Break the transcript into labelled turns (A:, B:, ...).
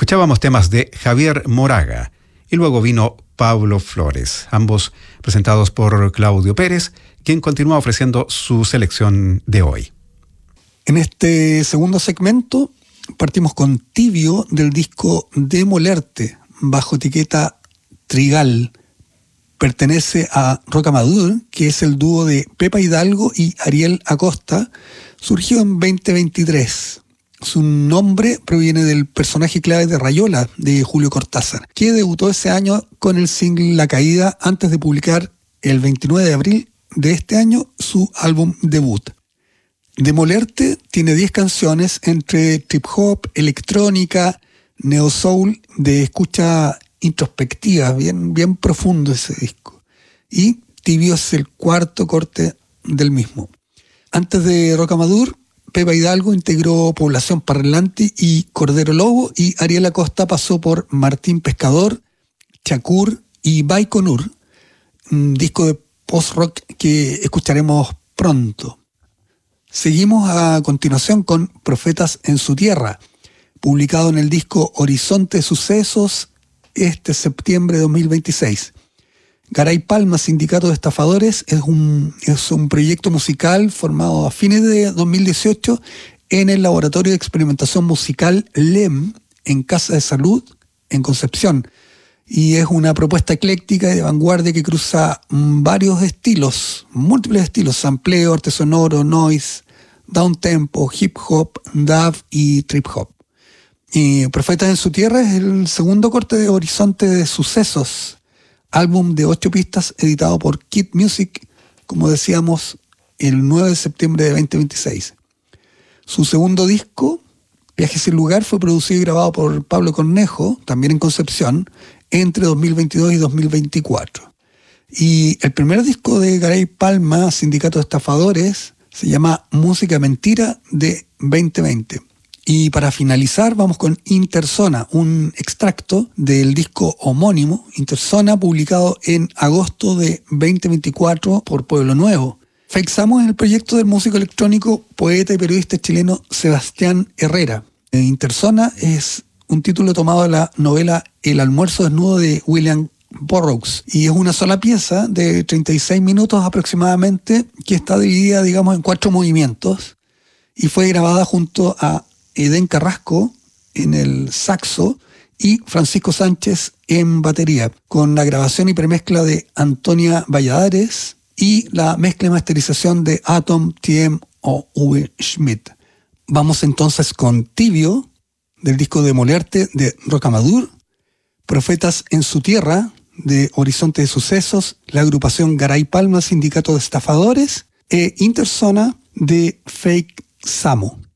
A: Escuchábamos temas de Javier Moraga y luego vino Pablo Flores, ambos presentados por Claudio Pérez, quien continúa ofreciendo su selección de hoy.
B: En este segundo segmento partimos con Tibio del disco Demolerte, bajo etiqueta Trigal. Pertenece a Rocamadour, que es el dúo de Pepa Hidalgo y Ariel Acosta, surgió en 2023. Su nombre proviene del personaje clave de Rayuela, de Julio Cortázar, que debutó ese año con el single La Caída antes de publicar el 29 de abril de este año su álbum debut. Demolerte tiene 10 canciones entre trip hop, electrónica, neo soul, de escucha introspectiva, bien profundo ese disco. Y Tibio es el cuarto corte del mismo. Antes de Rocamadour, Pepa Hidalgo integró Población Parlante y Cordero Lobo, y Ariel Acosta pasó por Martín Pescador, Chacur y Baikonur, un disco de post-rock que escucharemos pronto. Seguimos a continuación con Profetas en su Tierra, publicado en el disco Horizonte de Sucesos este septiembre de 2026. Garay Palma, Sindicato de Estafadores, es un proyecto musical formado a fines de 2018 en el Laboratorio de Experimentación Musical LEM, en Casa de Salud, en Concepción. Y es una propuesta ecléctica y de vanguardia que cruza varios estilos, múltiples estilos: sampleo, arte sonoro, noise, downtempo, hip hop, dub y trip hop. Y Profetas en su Tierra es el segundo corte de Horizonte de Sucesos, álbum de 8 pistas editado por Kid Music, como decíamos, el 9 de septiembre de 2026. Su segundo disco, Viaje sin lugar, fue producido y grabado por Pablo Cornejo, también en Concepción, entre 2022 y 2024. Y el primer disco de Garay Palma, Sindicato de Estafadores, se llama Música Mentira, de 2020. Y para finalizar vamos con Interzona, un extracto del disco homónimo, Interzona, publicado en agosto de 2024 por Pueblo Nuevo. Fixamos en el proyecto del músico electrónico, poeta y periodista chileno Sebastián Herrera. Interzona es un título tomado de la novela El almuerzo desnudo de William Burroughs, y es una sola pieza de 36 minutos aproximadamente, que está dividida, digamos, en 4 movimientos, y fue grabada junto a Edén Carrasco en el saxo y Francisco Sánchez en batería, con la grabación y premezcla de Antonia Valladares y la mezcla y masterización de Atom TM o V. Schmidt. Vamos entonces con Tibio, del disco Demolerte de Rocamadour, Profetas en su Tierra, de Horizonte de Sucesos, la agrupación Garay Palma, Sindicato de Estafadores, e Interzona, de Fake Samo.